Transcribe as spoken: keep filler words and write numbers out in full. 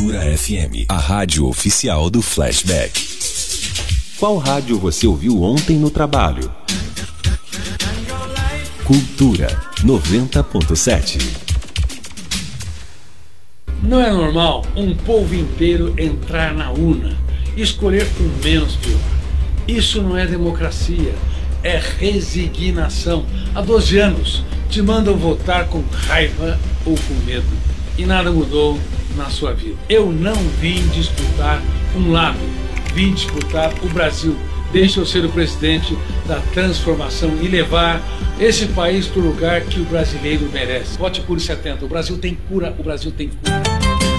Cultura F M, a rádio oficial do Flashback. Qual rádio você ouviu ontem no trabalho? Cultura noventa ponto sete. Não é normal um povo inteiro entrar na urna e escolher o menos pior. Isso não é democracia, é resignação. Há doze anos te mandam votar com raiva ou com medo e nada mudou na sua vida. Eu não vim disputar um lado, vim disputar o Brasil. Deixa eu ser o presidente da transformação e levar esse país para o lugar que o brasileiro merece. Vote por setenta. O Brasil tem cura, o Brasil tem cura.